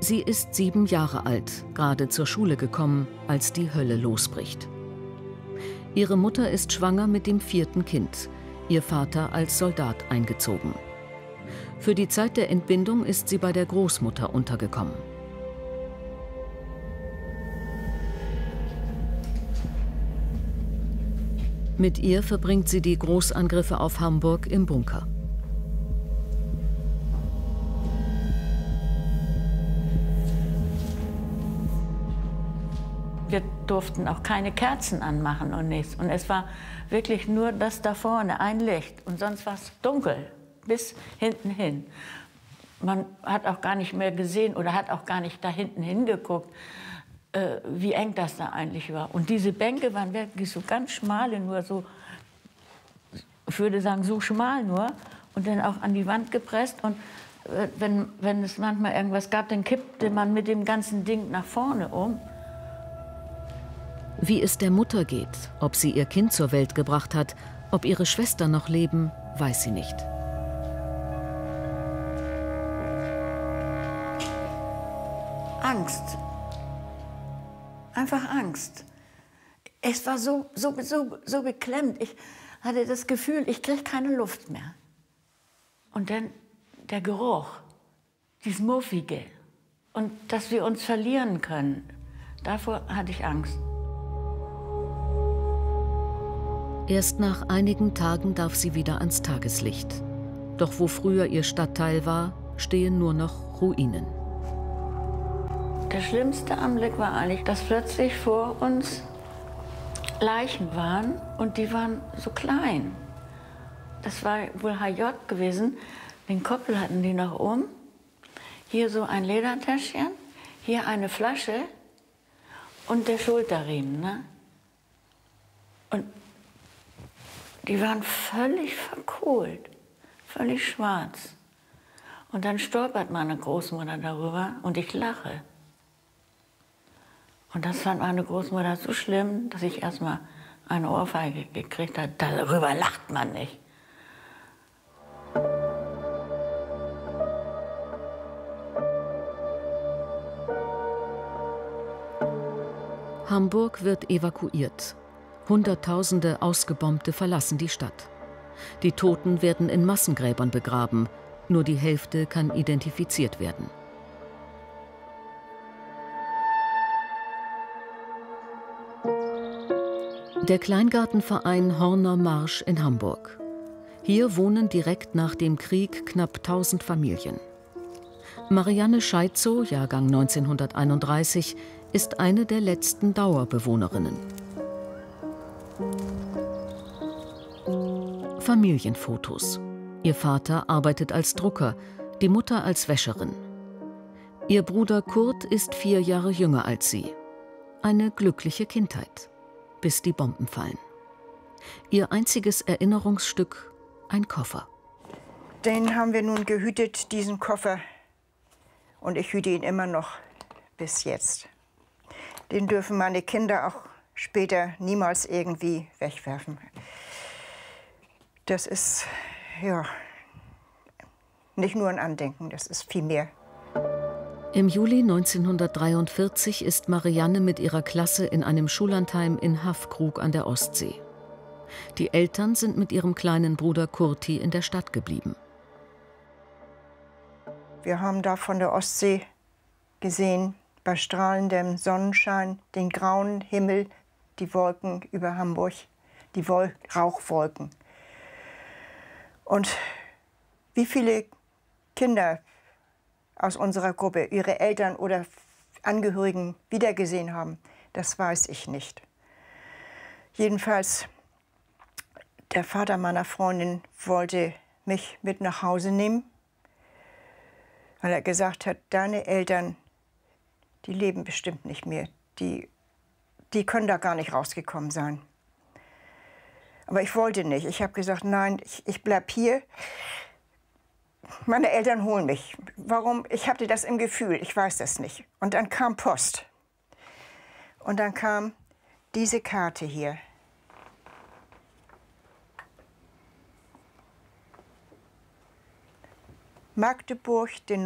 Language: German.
Sie ist 7 Jahre alt, gerade zur Schule gekommen, als die Hölle losbricht. Ihre Mutter ist schwanger mit dem 4. Kind, ihr Vater als Soldat eingezogen. Für die Zeit der Entbindung ist sie bei der Großmutter untergekommen. Mit ihr verbringt sie die Großangriffe auf Hamburg im Bunker. Wir durften auch keine Kerzen anmachen und nichts. Und es war wirklich nur das da vorne, ein Licht. Und sonst war es dunkel, bis hinten hin. Man hat auch gar nicht mehr gesehen oder hat auch gar nicht da hinten hingeguckt, wie eng das da eigentlich war. Und diese Bänke waren wirklich so ganz schmale, nur so, ich würde sagen, so schmal nur. Und dann auch an die Wand gepresst. Und wenn es manchmal irgendwas gab, dann kippte man mit dem ganzen Ding nach vorne um. Wie es der Mutter geht, ob sie ihr Kind zur Welt gebracht hat, ob ihre Schwestern noch leben, weiß sie nicht. Angst. Einfach Angst. Es war so beklemmt. Ich hatte das Gefühl, ich kriege keine Luft mehr. Und dann der Geruch, dieses Muffige. Und dass wir uns verlieren können, davor hatte ich Angst. Erst nach einigen Tagen darf sie wieder ans Tageslicht. Doch wo früher ihr Stadtteil war, stehen nur noch Ruinen. Der schlimmste Anblick war eigentlich, dass plötzlich vor uns Leichen waren und die waren so klein. Das war wohl HJ gewesen. Den Koppel hatten die noch um. Hier so ein Ledertäschchen, hier eine Flasche und der Schulterriemen. Ne? Und die waren völlig verkohlt, völlig schwarz. Und dann stolpert meine Großmutter darüber und ich lache. Und das fand meine Großmutter so schlimm, dass ich erst mal eine Ohrfeige gekriegt habe. Darüber lacht man nicht. Hamburg wird evakuiert. Hunderttausende Ausgebombte verlassen die Stadt. Die Toten werden in Massengräbern begraben. Nur die Hälfte kann identifiziert werden. Der Kleingartenverein Horner Marsch in Hamburg. Hier wohnen direkt nach dem Krieg knapp 1000 Familien. Marianne Scheitzow, Jahrgang 1931, ist eine der letzten Dauerbewohnerinnen. Familienfotos. Ihr Vater arbeitet als Drucker, die Mutter als Wäscherin. Ihr Bruder Kurt ist 4 Jahre jünger als sie. Eine glückliche Kindheit, bis die Bomben fallen. Ihr einziges Erinnerungsstück, ein Koffer. Den haben wir nun gehütet, diesen Koffer. Und ich hüte ihn immer noch bis jetzt. Den dürfen meine Kinder auch später niemals irgendwie wegwerfen. Das ist, ja, nicht nur ein Andenken, das ist viel mehr. Im Juli 1943 ist Marianne mit ihrer Klasse in einem Schullandheim in Haffkrug an der Ostsee. Die Eltern sind mit ihrem kleinen Bruder Kurti in der Stadt geblieben. Wir haben da von der Ostsee gesehen, bei strahlendem Sonnenschein, den grauen Himmel, die Wolken über Hamburg, die Rauchwolken. Und wie viele Kinder aus unserer Gruppe ihre Eltern oder Angehörigen wiedergesehen haben, das weiß ich nicht. Jedenfalls, der Vater meiner Freundin wollte mich mit nach Hause nehmen, weil er gesagt hat, deine Eltern, die leben bestimmt nicht mehr. Die können da gar nicht rausgekommen sein. Aber ich wollte nicht. Ich habe gesagt, nein, ich bleib hier. Meine Eltern holen mich. Warum? Ich hatte das im Gefühl, ich weiß das nicht. Und dann kam Post. Und dann kam diese Karte hier. Magdeburg, den